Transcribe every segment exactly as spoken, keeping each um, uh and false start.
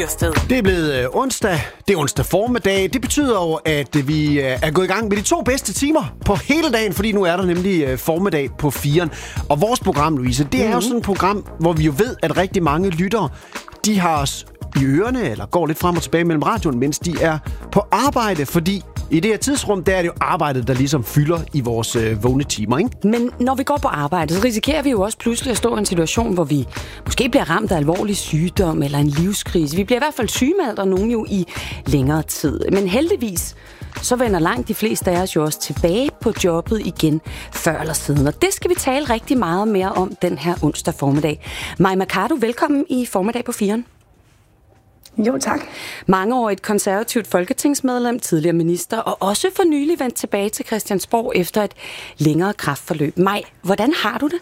Det er blevet øh, onsdag. Det er onsdag formiddag. Det betyder jo, at vi øh, er gået i gang med de to bedste timer på hele dagen, fordi nu er der nemlig øh, formiddag på firen. Og vores program, Louise, det er mm-hmm. jo sådan et program, hvor vi jo ved, at rigtig mange lyttere, de har os i ørerne, eller går lidt frem og tilbage mellem radioen, mens de er på arbejde, fordi i det her tidsrum, der er det jo arbejdet, der ligesom fylder i vores øh, vågne timer, ikke? Men når vi går på arbejde, så risikerer vi jo også pludselig at stå i en situation, hvor vi måske bliver ramt af alvorlig sygdom eller en livskrise. Vi bliver i hvert fald sygemeldt, og nogen jo i længere tid. Men heldigvis, så vender langt de fleste af os jo også tilbage på jobbet igen før eller siden. Og det skal vi tale rigtig meget mere om den her onsdag formiddag. Mai Mercado, velkommen i Formiddag på firen. Jo, tak. Mangeårigt konservativt folketingsmedlem, tidligere minister, og også for nylig vendt tilbage til Christiansborg efter et længere kræftforløb. Mai, hvordan har du det?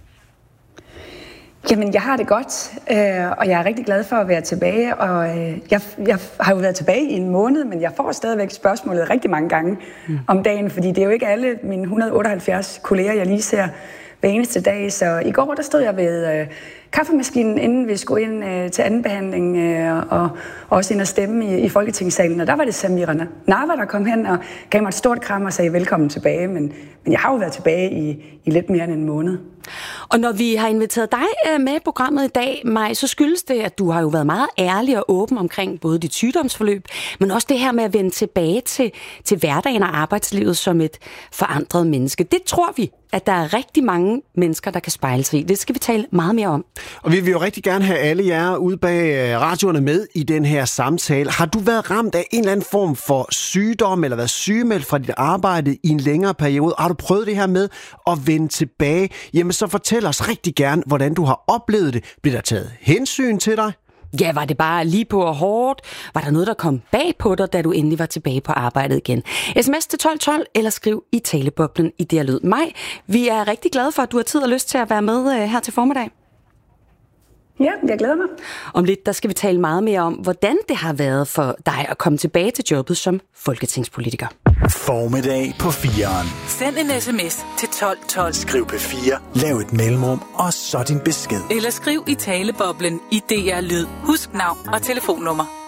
Jamen, jeg har det godt, øh, og jeg er rigtig glad for at være tilbage. Og øh, jeg, jeg har jo været tilbage i en måned, men jeg får stadigvæk spørgsmålet rigtig mange gange mm. om dagen, fordi det er jo ikke alle mine et hundrede og otteoghalvfjerds kolleger, jeg lige ser hver eneste dag. Så i går, der stod jeg ved øh, kaffemaskinen, inden vi skulle ind øh, til anden behandling, øh, og også ind og stemme i, i Folketingssalen. Og der var det Samira Nawa, der kom hen og gav mig et stort kram og sagde velkommen tilbage. Men, men jeg har jo været tilbage i, i lidt mere end en måned. Og når vi har inviteret dig med i programmet i dag, Mai, så skyldes det, at du har jo været meget ærlig og åben omkring både dit sygdomsforløb, men også det her med at vende tilbage til, til hverdagen og arbejdslivet som et forandret menneske. Det tror vi, at der er rigtig mange mennesker, der kan spejle sig i. Det skal vi tale meget mere om. Og vi vil jo rigtig gerne have alle jer ude bag radioerne med i den her samtale. Har du været ramt af en eller anden form for sygdom, eller været sygemeldt fra dit arbejde i en længere periode? Har du prøvet det her med at vende tilbage? Jamen så fortæl os rigtig gerne, hvordan du har oplevet det. Bliver der taget hensyn til dig? Ja, var det bare lige på og hårdt? Var der noget, der kom bag på dig, da du endelig var tilbage på arbejdet igen? Sms til tolv tolv eller skriv i taleboblen i det her lyd. Mai, vi er rigtig glade for, at du har tid og lyst til at være med her til formiddag. Ja, jeg glæder mig. Om lidt, der skal vi tale meget mere om, hvordan det har været for dig at komme tilbage til jobbet som folketingspolitiker. Formiddag på firen. Send en sms til tolv tolv. Skriv P fire, lav et mellemrum, og så din besked. Eller skriv i taleboblen i D R Lyd. Husk navn og telefonnummer.